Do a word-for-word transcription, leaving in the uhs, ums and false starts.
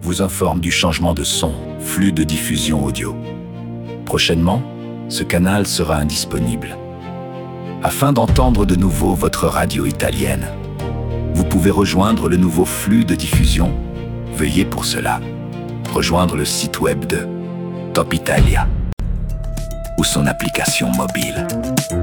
vous informe du changement de son, flux de diffusion audio. Prochainement, ce canal sera indisponible. Afin d'entendre de nouveau votre radio italienne, vous pouvez rejoindre le nouveau flux de diffusion. Veuillez pour cela rejoindre le site web de Top Italia ou son application mobile.